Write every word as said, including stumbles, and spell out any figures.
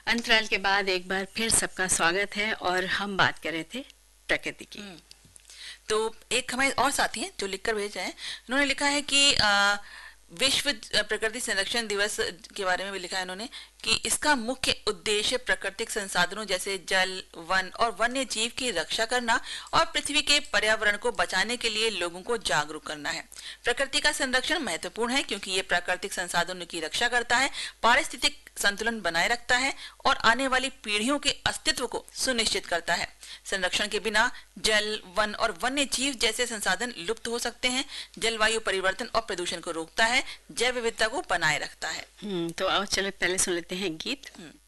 अंतराल के बाद एक बार फिर सबका स्वागत है और हम बात कर रहे थे प्रकृति की। तो एक हमारे और साथी हैं जो लिखकर भेज रहे हैं। उन्होंने लिखा है कि आ, विश्व प्रकृति संरक्षण दिवस के बारे में भी लिखा है इन्होंने कि इसका मुख्य उद्देश्य प्राकृतिक संसाधनों जैसे जल, वन और वन्य जीव की रक्षा करना और पृथ्वी के पर्यावरण को बचाने के लिए लोगों को जागरूक करना है। प्रकृति का संरक्षण महत्वपूर्ण है क्योंकि ये प्राकृतिक संसाधनों की रक्षा करता है, पारिस्थितिक संतुलन बनाए रखता है और आने वाली पीढ़ियों के अस्तित्व को सुनिश्चित करता है। संरक्षण के बिना जल, वन और वन्य जीव जैसे संसाधन लुप्त हो सकते हैं। जलवायु परिवर्तन और प्रदूषण को रोकता है, जैव विविधता को बनाए रखता है। हम्म तो आओ चलो पहले सुन लेते हैं गीत।